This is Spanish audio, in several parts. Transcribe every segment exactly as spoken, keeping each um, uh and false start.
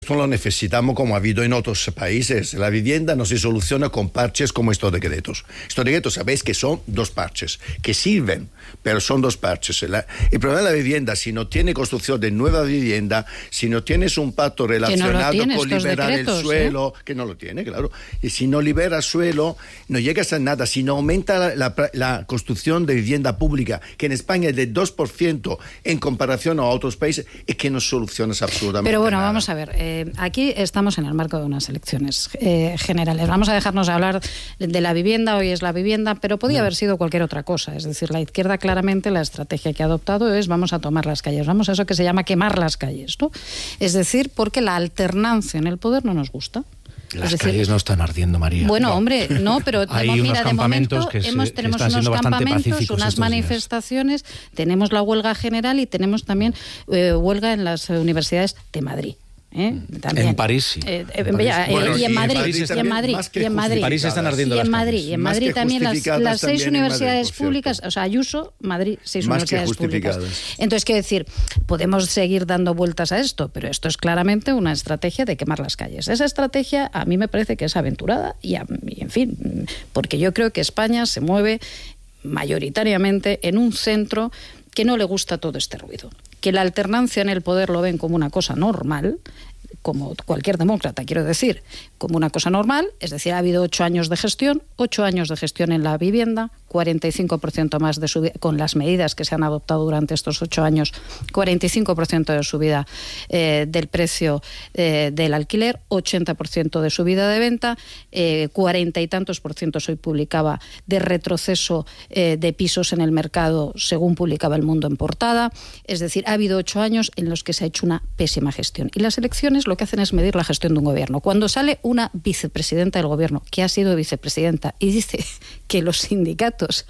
esto lo necesitamos como ha habido en otros países. La vivienda no se soluciona con parches como estos decretos. Estos decretos sabéis que son dos parches, que sirven, pero son dos parches. La, el problema de la vivienda, si no tiene construcción de nueva vivienda, si no tienes un pacto relacionado no con liberar decretos, el suelo, ¿eh? Que no lo tiene, claro. Y si no libera suelo, no llegas a nada. Si no aumenta la, la, la construcción de vivienda pública, que en España es de dos por ciento en comparación a otros países, es que no solucionas absolutamente Pero bueno, nada. Vamos a ver, eh, aquí estamos en el marco de unas elecciones eh, generales. Vamos a dejarnos de hablar de la vivienda, hoy es la vivienda, pero podía no. haber sido cualquier otra cosa. Es decir, la izquierda claramente la estrategia que ha adoptado es vamos a tomar las calles, vamos a eso que se llama quemar las calles, ¿no? Es decir, porque la alternancia en el poder no nos gusta. Las es decir, calles no están ardiendo, María. Bueno, no. hombre, no, pero hay hemos, unos mira, campamentos de momento que se, hemos, tenemos están unos siendo campamentos, unas manifestaciones, días. tenemos la huelga general y tenemos también eh, huelga en las universidades de Madrid. ¿Eh? También. En París sí. Eh, eh, en París. Bueno, y en Madrid, y en Madrid, y en Madrid. París están ardiendo y en las Madrid, calles. y en Madrid también las, las seis universidades Madrid, públicas, o sea, Ayuso, Madrid, seis más universidades públicas. Entonces, quiero decir, podemos seguir dando vueltas a esto, pero esto es claramente una estrategia de quemar las calles. Esa estrategia a mí me parece que es aventurada y, a, y en fin, porque yo creo que España se mueve mayoritariamente en un centro que no le gusta todo este ruido. Que la alternancia en el poder lo ven como una cosa normal, como cualquier demócrata, quiero decir, como una cosa normal, es decir, ha habido ocho años de gestión, ocho años de gestión en la vivienda, cuarenta y cinco por ciento más de subida, con las medidas que se han adoptado durante estos ocho años, cuarenta y cinco por ciento de subida eh, del precio eh, del alquiler, ochenta por ciento de subida de venta, eh, cuarenta y tantos por ciento, hoy publicaba, de retroceso eh, de pisos en el mercado, según publicaba El Mundo en portada. Es decir, ha habido ocho años en los que se ha hecho una pésima gestión. Y las elecciones lo que hacen es medir la gestión de un gobierno. Cuando sale una vicepresidenta del gobierno, que ha sido vicepresidenta, y dice que los sindicatos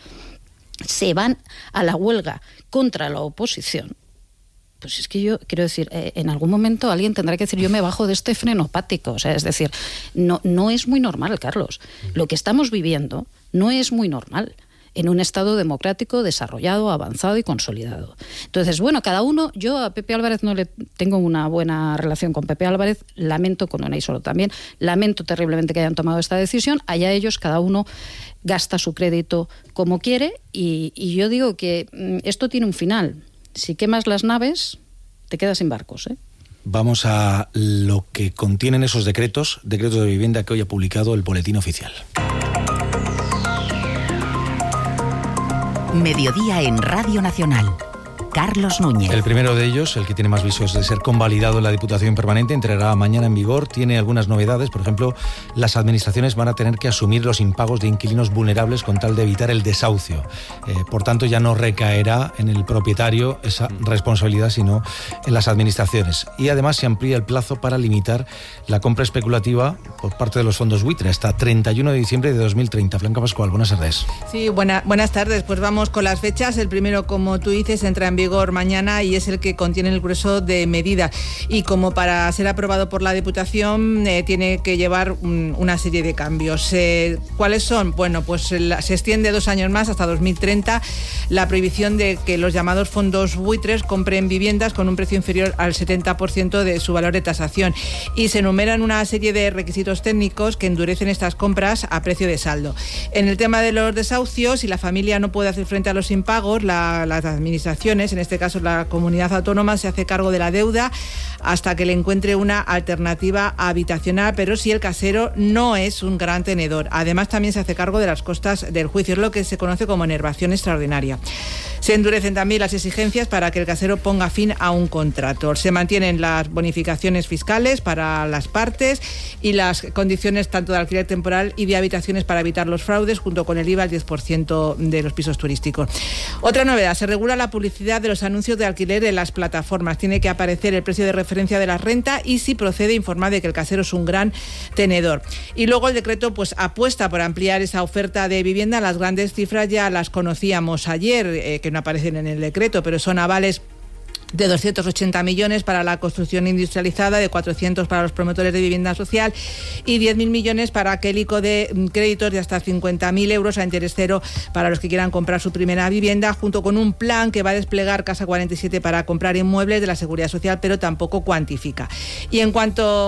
se van a la huelga contra la oposición, pues es que yo quiero decir, eh, en algún momento alguien tendrá que decir yo me bajo de este frenopático. O sea, es decir, no, no es muy normal, Carlos. Lo que estamos viviendo no es muy normal en un Estado democrático desarrollado, avanzado y consolidado. Entonces, bueno, cada uno, yo a Pepe Álvarez no le tengo una buena relación con Pepe Álvarez, lamento con Don Solo también, lamento terriblemente que hayan tomado esta decisión, allá ellos, cada uno gasta su crédito como quiere y, y yo digo que mm, esto tiene un final. Si quemas las naves, te quedas sin barcos, ¿eh? Vamos a lo que contienen esos decretos, decretos de vivienda que hoy ha publicado el Boletín Oficial. Mediodía en Radio Nacional. Carlos Núñez. El primero de ellos, el que tiene más visos de ser convalidado en la Diputación Permanente, entrará mañana en vigor. Tiene algunas novedades. Por ejemplo, las administraciones van a tener que asumir los impagos de inquilinos vulnerables con tal de evitar el desahucio. Eh, por tanto, ya no recaerá en el propietario esa responsabilidad, sino en las administraciones. Y además se amplía el plazo para limitar la compra especulativa por parte de los fondos buitre hasta treinta y uno de diciembre de dos mil treinta. Blanca Pascual, buenas tardes. Sí, buena, buenas tardes. Pues vamos con las fechas. El primero, como tú dices, entra en vigor mañana y es el que contiene el grueso de medidas. Y como para ser aprobado por la Diputación eh, tiene que llevar un, una serie de cambios. Eh, ¿Cuáles son? Bueno, pues la, se extiende dos años más, hasta dos mil treinta, la prohibición de que los llamados fondos buitres compren viviendas con un precio inferior al setenta por ciento de su valor de tasación. Y se enumeran una serie de requisitos técnicos que endurecen estas compras a precio de saldo. En el tema de los desahucios, si la familia no puede hacer frente a los impagos, la, las administraciones, en este caso la comunidad autónoma, se hace cargo de la deuda hasta que le encuentre una alternativa habitacional, pero si el casero no es un gran tenedor. Además, también se hace cargo de las costas del juicio, es lo que se conoce como enervación extraordinaria. Se endurecen también las exigencias para que el casero ponga fin a un contrato. Se mantienen las bonificaciones fiscales para las partes y las condiciones tanto de alquiler temporal y de habitaciones para evitar los fraudes, junto con el I V A al diez por ciento de los pisos turísticos. Otra novedad, se regula la publicidad de los anuncios de alquiler en las plataformas. Tiene que aparecer el precio de referencia de la renta y, si procede, informar de que el casero es un gran tenedor. Y luego el decreto pues apuesta por ampliar esa oferta de vivienda. Las grandes cifras ya las conocíamos ayer, eh, que no aparecen en el decreto, pero son avales de doscientos ochenta millones para la construcción industrializada, de cuatrocientos para los promotores de vivienda social y diez mil millones para aquel ICO de créditos de hasta cincuenta mil euros a interés cero para los que quieran comprar su primera vivienda, junto con un plan que va a desplegar Casa cuarenta y siete para comprar inmuebles de la Seguridad Social, pero tampoco cuantifica. Y en cuanto